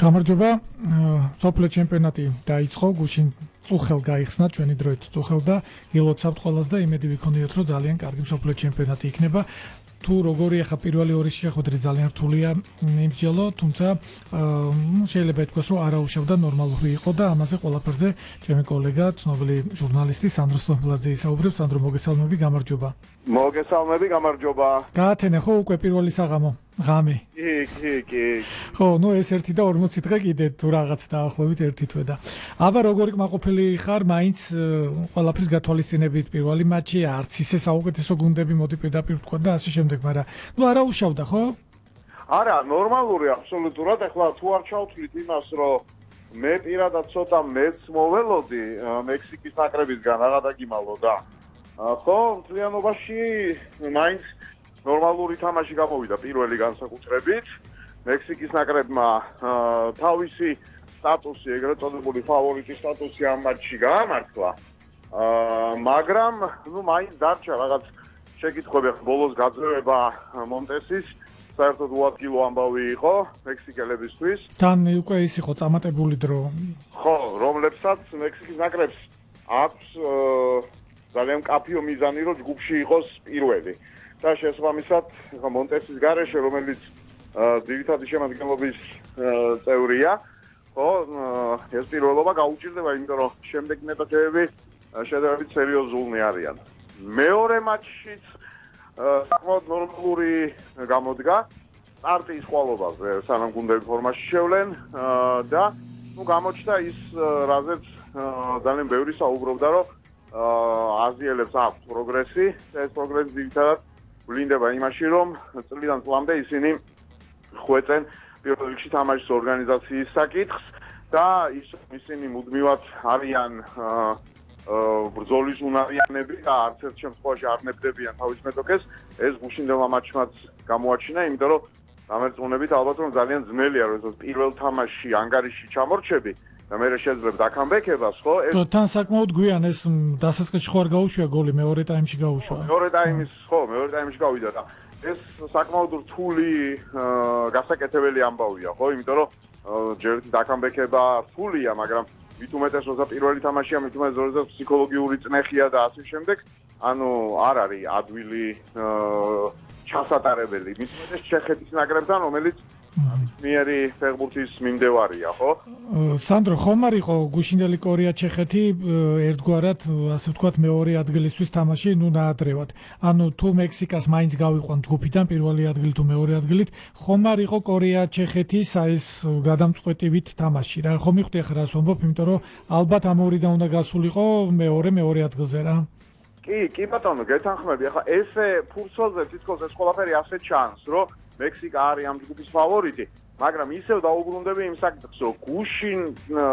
გამარჯობა, სოფლიო ჩემპიონატი დაიწყო, გუშინ წუხელ გაიხსნა ჩვენი დროით წუხელ და გილოცავთ ყველას და იმედი ვიქონიოთ, რომ ძალიან კარგი სოფლიო ჩემპიონატი იქნება. თუ როგორი ახლა პირველი ორი შეხვედრა ძალიან რთულია იმსჯელო, თუმცა შეიძლება ითქვას, რომ არაუშავდა ნორმალური იყო და ამაზე ყველაფერზე ჩემი კოლეგა, ცნობილი ჟურნალისტი სანდრო სოფლაძე ისაუბრებს. სანდრო, მოგესალმები, გამარჯობა. მოგესალმები, გამარჯობა. გაათენე ხო უკვე პირველი საღამო? ღამე. კი. ხო, ეს 1 და 40 დღე კიდე თუ რაღაც დაახლოებით 1 თვე და. აბა როგორი კმაყოფილი ხარ, მაინც ყველაფრის გათვალისწინებით პირველი მატჩი, არც ისე საუკეთესო გუნდები მოდი პირდაპირ ვთქვა და ასე შემდეგ, მაგრამ არაუშავდა, ხო? არა, ნორმალური აბსოლუტურად. ახლა თუ არ ჩავთვლით იმას, რომ მე პირადად ცოტა მეც მოველოდი მექსიკის ნაკრებისგან რაღა დაგიმალო და ხო, მთლიანობაში მაინც ნორმალური თამაში გამოვიდა პირველი განსაკუთრებით. მექსიკის ნაკრებმა თავისი სტატუსი, ეგრეთ წოდებული ფავორიტის სტატუსი ამ მატჩში გაამართლა. მაგრამ, მაინც დარჩა რაღაც შეკითხვები, ბოლოს გაძლევება მონტესის საერთოდ უადგილო ამბავი იყო მექსიკელებისთვის. თან უკვე ის იყო წამატებული დრო. ხო, რომლებსაც მექსიკის ნაკრებს აქვს ძალიან მკაფიო მიზანი, რომ ჯგუფში იყოს პირველი. და შესაბამისად, მონტესის გარეშე, რომელიც ძირითადი შემადგენლობის წევრია, ხო, ეს პირველობა გაუჭირდება, იმიტომ რომ შემდეგი მეტოქეები შედარებით სერიოზულნი არიან. მეორე მატჩშიც საკმაოდ ნორმალური გამოდგა სტარტის ყვალობაზე, სანამ გუნდები ფორმაში შევლენ და გამოჩნდა ის, რაზეც ძალიან ბევრი საუბრობდა, რომ აზიელებს აქვს პროგრესი, ეს პროგრესი ძირითადად ვლინდება იმაში, რომ წლიდან წლამდე ისინი ხვეწენ პირველ რიგში თამაშის ორგანიზაციის საკითხს და ისინი მუდმივად არიან ბრძოლის უნარიანები და არც ერთ შემთხვევაში არ ნებდებიან თავის მეტოქეს. ეს გუშინდელმა მატჩმაც გამოაჩინა, იმიტომ რომ გამერწმუნებით ალბათ რომ ძალიან ძნელია, რომ პირველ თამაშში ანგარიში ჩამორჩები და მე შეიძლება დაკამბექებას, ხო? თან საკმაოდ გვიან ეს დასაწყისში ხო არ გაუშვა გოლი, მეორე ტაიმში გაუშვა. მეორე ტაიმში გავიდა და ეს საკმაოდ რთული გასაკეთებელი ამბავია, ხო? იმიტომ რომ ჯერ დაკამბექება რთულია, მაგრამ მით უმეტეს როცა პირველი თამაშია, მით უმეტეს როცა ფსიქოლოგიური წნეხია და ასე შემდეგ, არ არის ადვილი ჩასატარებელი. მით უმეტეს ჩეხეთის ნაკრებთან, რომელიც მიერი ფეხბურთის მიმდევარია, ხო? სანდრო, ხომ არ იყო გუშინდელი კორეა-ჩეხეთი ერთგვარად, ასე ვთქვათ, მეორე ადგილისთვის თამაში, ნაადრევად. თუ მექსიკას მაინც გავიყვან ჯგუფიდან პირველი ადგილი თუ მეორე ადგილით, ხომ არ იყო კორეა-ჩეხეთის ეს გადამწყვეტივით თამაში რა? ხომ მიხვდი ახლა რას ვამბობ, იმიტომ რომ ალბათ ამ ორიდან უნდა გასულიყო მეორე ადგილზე რა. კი ბატონო, გეთანხმები. ახლა ესე ფურცელზე თითქოს ეს ყველაფერი ასე ჩანს, რომ მექსიკა არის ამ ჯგუფის ფავორიტი, მაგრამ ისევ დაუბრუნდები იმ საკითხს, რომ გუშინ